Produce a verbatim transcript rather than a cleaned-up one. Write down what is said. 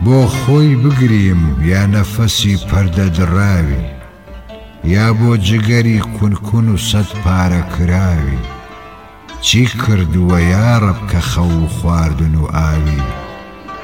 بۆ خۆی بگریم یا نەفەسی پەردە دڕاوی یا بۆ جگەری کونکون و سەد پارە کراوی چی کردووە یارەب کە خەو و خواردن و ئاوی